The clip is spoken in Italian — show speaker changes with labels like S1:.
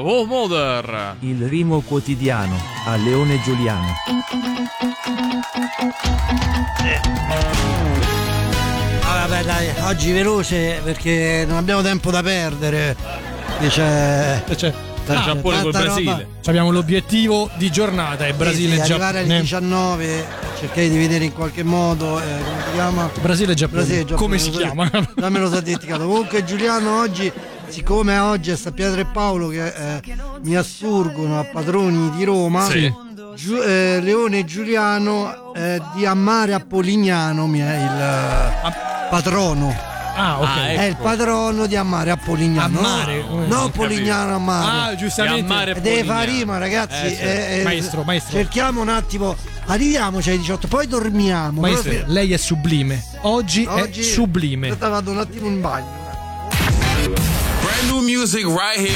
S1: Oh Mother.
S2: Il rimo quotidiano a Leone Giuliano.
S3: Vabbè dai, oggi veloce perché non abbiamo tempo da perdere. C'è
S1: Il Giappone col Brasile.
S4: Abbiamo l'obiettivo di giornata, è Brasile e Giappone.
S3: Arrivare alle 19, cercare di vedere in qualche modo come si chiama?
S4: Brasile e Giappone. Come si chiama?
S3: Non me lo so dimenticato. Comunque Giuliano oggi, siccome oggi è San Pietro e Paolo che mi assurgono a patroni di Roma,
S1: Sì.
S3: Leone Giuliano di Ammare Appolignano mi è il patrono.
S4: Ah, ok.
S1: Ah,
S3: È il patrono di Ammare Appolignano.
S4: Ammare,
S3: no Appolignano, Ammare.
S4: Ah, giustamente.
S1: Ammare
S3: Deve fare
S1: Polignano.
S3: rima, ragazzi.
S1: Sì.
S4: Maestro.
S3: Cerchiamo un attimo. Arriviamoci ai 18, poi dormiamo.
S4: Maestro,
S3: Però
S4: lei è sublime. Oggi è sublime.
S3: Aspetta, vado un attimo in bagno.
S5: Brand new music right here.